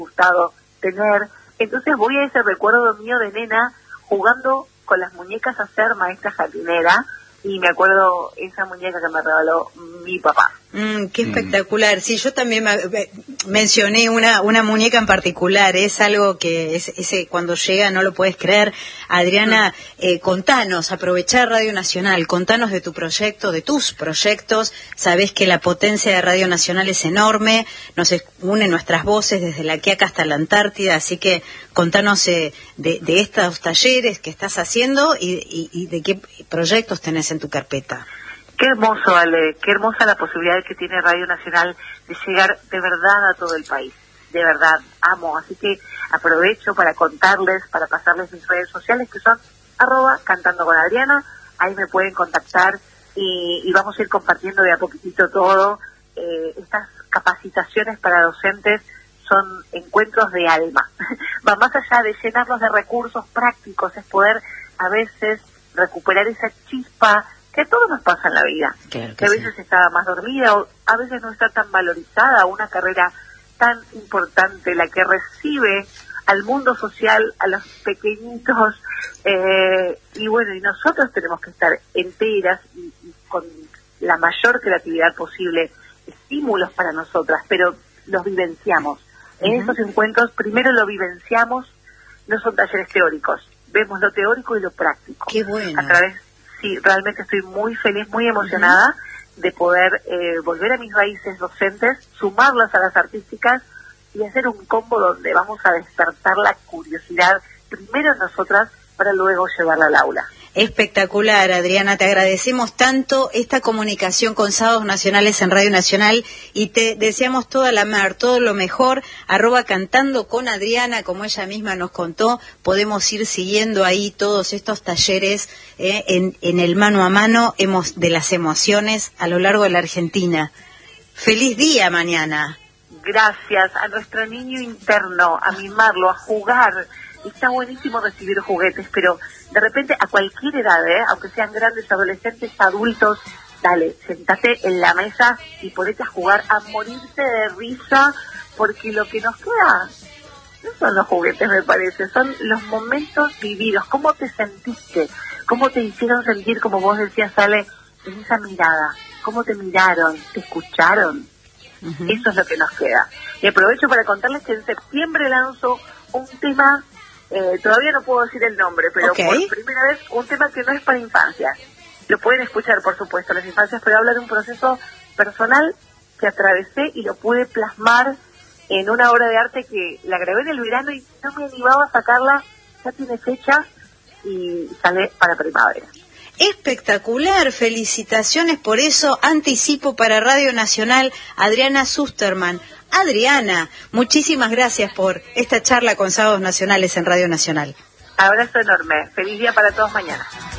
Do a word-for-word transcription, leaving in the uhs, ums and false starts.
gustado tener. Entonces voy a ese recuerdo mío de nena jugando con las muñecas a ser maestra jardinera, y me acuerdo esa muñeca que me regaló mi papá. Mm, qué espectacular. Sí, yo también me, me, mencioné una una muñeca en particular. Es algo que es, ese cuando llega no lo puedes creer. Adriana, eh, contanos, aprovechar Radio Nacional, contanos de tu proyecto, de tus proyectos. Sabés que la potencia de Radio Nacional es enorme, nos une nuestras voces desde la Quiaca hasta la Antártida, así que contanos eh, de, de estos talleres que estás haciendo y, y, y de qué proyectos tenés en tu carpeta. Qué hermoso, Ale, qué hermosa la posibilidad que tiene Radio Nacional de llegar de verdad a todo el país. De verdad, amo. Así que aprovecho para contarles, para pasarles mis redes sociales, que son arroba cantando con Adriana. Ahí me pueden contactar y, y vamos a ir compartiendo de a poquitito todo. Eh, estas capacitaciones para docentes son encuentros de alma. Va más allá de llenarlos de recursos prácticos, es poder a veces recuperar esa chispa que a todos nos pasa en la vida, claro que, que a veces sí. Está más dormida o a veces no está tan valorizada una carrera tan importante, la que recibe al mundo social, a los pequeñitos, eh, y bueno, y nosotros tenemos que estar enteras y, y con la mayor creatividad posible, estímulos para nosotras, pero los vivenciamos. Uh-huh. En esos encuentros primero lo vivenciamos, no son talleres teóricos, vemos lo teórico y lo práctico. Qué bueno. A través Sí, realmente estoy muy feliz, muy emocionada uh-huh. de poder eh, volver a mis raíces docentes, sumarlas a las artísticas y hacer un combo donde vamos a despertar la curiosidad primero en nosotras para luego llevarla al aula. Espectacular, Adriana, te agradecemos tanto esta comunicación con Sábados Nacionales en Radio Nacional y te deseamos toda la mar, todo lo mejor, arroba cantando con Adriana, como ella misma nos contó, podemos ir siguiendo ahí todos estos talleres eh, en, en el mano a mano hemos, de las emociones a lo largo de la Argentina. ¡Feliz día mañana! Gracias a nuestro niño interno, a mimarlo, a jugar. Está buenísimo recibir juguetes, pero de repente a cualquier edad, ¿eh? Aunque sean grandes, adolescentes, adultos, dale, sentate en la mesa y ponete a jugar, a morirte de risa, porque lo que nos queda no son los juguetes, me parece, son los momentos vividos, cómo te sentiste, cómo te hicieron sentir, como vos decías, Ale, en esa mirada, cómo te miraron, te escucharon. Uh-huh. Eso es lo que nos queda. Y aprovecho para contarles que en septiembre lanzo un tema. Eh, todavía no puedo decir el nombre, pero okay. Por primera vez un tema que no es para infancias. Lo pueden escuchar, por supuesto, las infancias, pero habla de un proceso personal que atravesé y lo pude plasmar en una obra de arte que la grabé en el verano y no me animaba a sacarla. Ya tiene fecha y sale para primavera. Espectacular, felicitaciones por eso, anticipo para Radio Nacional, Adriana Susterman. Adriana, muchísimas gracias por esta charla con Sábados Nacionales en Radio Nacional. Abrazo enorme, feliz día para todos mañana.